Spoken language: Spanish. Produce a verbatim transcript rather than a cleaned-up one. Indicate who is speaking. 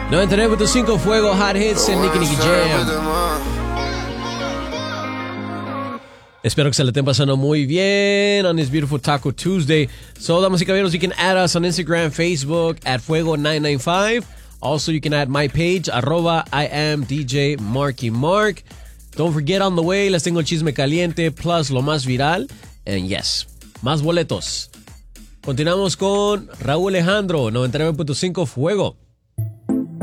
Speaker 1: noventa y nueve punto cinco Fuego Hot Hits en Nicky Nicky Jam. Espero que se le estén pasando muy bien on this beautiful Taco Tuesday. So, damas y caballeros, you can add us on Instagram, Facebook at Fuego nine nine five. Also, you can add my page, arroba I am D J Marky Mark. Don't forget, on the way, les tengo el chisme caliente plus lo más viral. And yes, más boletos. Continuamos con Raúl Alejandro, noventa y nueve punto cinco Fuego.